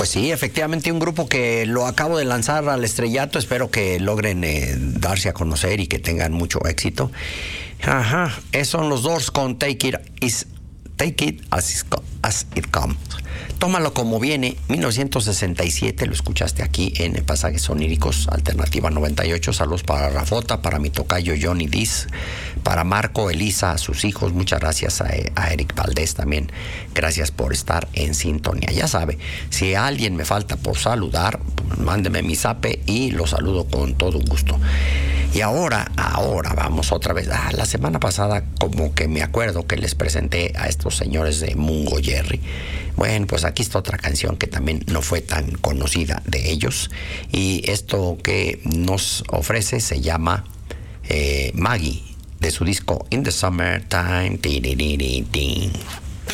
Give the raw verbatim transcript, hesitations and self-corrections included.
Pues sí, efectivamente un grupo que lo acabo de lanzar al estrellato, espero que logren eh, darse a conocer y que tengan mucho éxito. Ajá, esos son los Doors con Take It, is, take it as, as It Comes. Tómalo como viene, mil novecientos sesenta y siete, lo escuchaste aquí en Pasajes Oníricos, Alternativa noventa y ocho. Saludos para Rafota, para mi tocayo Johnny Diz, para Marco, Elisa, a sus hijos. Muchas gracias a, a Eric Valdés también. Gracias por estar en sintonía. Ya sabe, si a alguien me falta por saludar, mándeme mi zape y lo saludo con todo gusto. Y ahora, ahora vamos otra vez. Ah, la semana pasada como que me acuerdo que les presenté a estos señores de Mungo Jerry. Bueno, pues aquí está otra canción que también no fue tan conocida de ellos. Y esto que nos ofrece se llama eh, Maggie, de su disco In the Summertime.